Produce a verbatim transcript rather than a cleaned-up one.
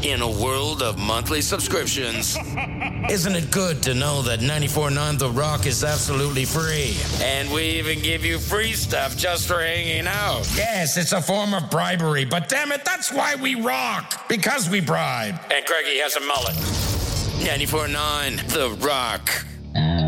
In a world of monthly subscriptions, isn't it good to know that ninety-four point nine The Rock is absolutely free? And we even give you free stuff just for hanging out. Yes, it's a form of bribery, but damn it, that's why we rock. Because we bribe. And Craigie has a mullet. ninety-four point nine The Rock.